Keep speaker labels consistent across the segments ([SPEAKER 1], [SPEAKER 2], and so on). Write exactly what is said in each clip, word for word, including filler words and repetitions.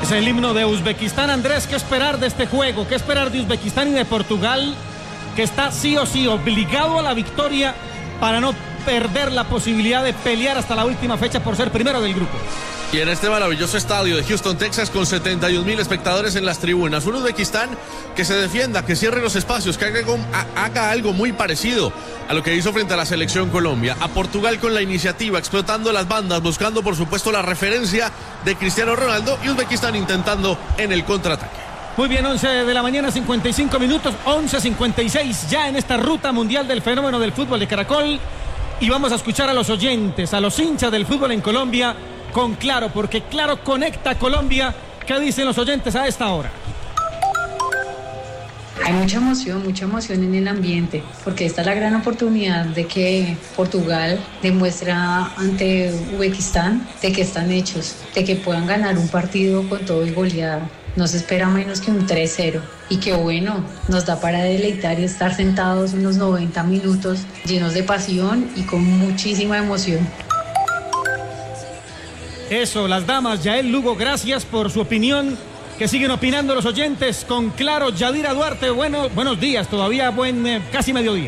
[SPEAKER 1] Es el himno de Uzbekistán. Andrés, ¿qué esperar de este juego? ¿Qué esperar de Uzbekistán y de Portugal, que está sí o sí obligado a la victoria para no perder la posibilidad de pelear hasta la última fecha por ser primero del grupo?
[SPEAKER 2] Y en este maravilloso estadio de Houston, Texas, con setenta y un mil espectadores en las tribunas, un Uzbekistán que se defienda, que cierre los espacios, que haga algo, haga algo muy parecido a lo que hizo frente a la selección Colombia. A Portugal con la iniciativa, explotando las bandas, buscando por supuesto la referencia de Cristiano Ronaldo, y Uzbekistán intentando en el contraataque.
[SPEAKER 1] Muy bien, once de la mañana, cincuenta y cinco minutos, once cincuenta y seis ya en esta ruta mundial del fenómeno del fútbol de Caracol. Y vamos a escuchar a los oyentes, a los hinchas del fútbol en Colombia, con Claro, porque Claro conecta a Colombia. ¿Qué dicen los oyentes a esta hora?
[SPEAKER 3] Hay mucha emoción, mucha emoción en el ambiente, porque esta es la gran oportunidad de que Portugal demuestra ante Uzbekistán de que están hechos, de que puedan ganar un partido con todo y goleada. No se espera menos que un tres cero, y que bueno, nos da para deleitar y estar sentados unos noventa minutos llenos de pasión y con muchísima emoción.
[SPEAKER 1] Eso, las damas. Yael Lugo, gracias por su opinión. Que siguen opinando los oyentes con Claro. Yadira Duarte, bueno, buenos días, todavía buen, eh, casi mediodía.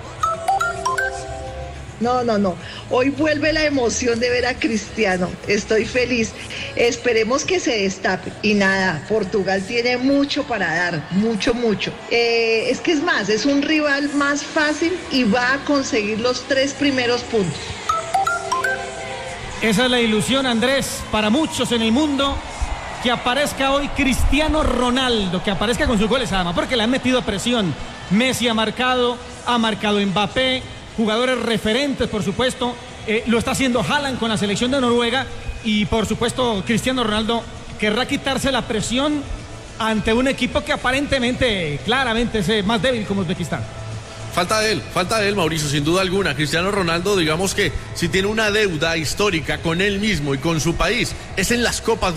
[SPEAKER 4] No, no, no. Hoy vuelve la emoción de ver a Cristiano. Estoy feliz. Esperemos que se destape. Y nada, Portugal tiene mucho para dar. Mucho, mucho. Eh, es que es más, es un rival más fácil y va a conseguir los tres primeros puntos.
[SPEAKER 1] Esa es la ilusión, Andrés, para muchos en el mundo. Que aparezca hoy Cristiano Ronaldo, que aparezca con sus goles, además, porque le han metido presión. Messi ha marcado, ha marcado Mbappé, jugadores referentes, por supuesto. Eh, lo está haciendo Haaland con la selección de Noruega. Y, por supuesto, Cristiano Ronaldo querrá quitarse la presión ante un equipo que aparentemente, claramente, es más débil como Uzbekistán.
[SPEAKER 2] Falta de él, falta de él, Mauricio, sin duda alguna. Cristiano Ronaldo, digamos que si tiene una deuda histórica con él mismo y con su país, es en las copas